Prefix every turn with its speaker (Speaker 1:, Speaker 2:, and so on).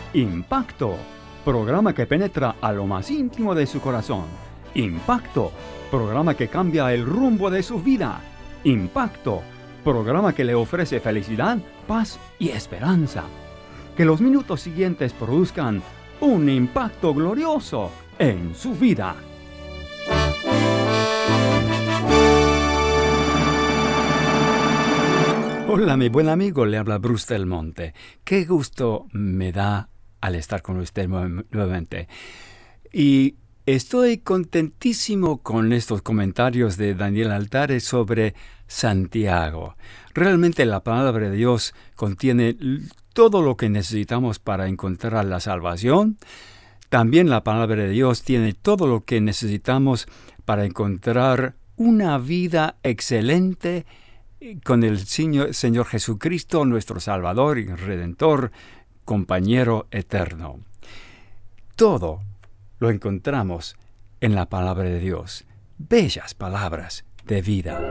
Speaker 1: Impacto, programa que penetra a lo más íntimo de su corazón. Impacto, programa que cambia el rumbo de su vida. Impacto, programa que le ofrece felicidad, paz y esperanza. Que los minutos siguientes produzcan un impacto glorioso en su vida. Hola, mi buen amigo, le habla Bruce Del Monte. Qué gusto me da al estar con usted nuevamente. Y estoy contentísimo con estos comentarios de Daniel Altares sobre Santiago. Realmente la palabra de Dios contiene todo lo que necesitamos para encontrar la salvación. También la palabra de Dios tiene todo lo que necesitamos para encontrar una vida excelente con el Señor Jesucristo, nuestro Salvador y Redentor, compañero eterno. Todo lo encontramos en la palabra de Dios. Bellas palabras de vida.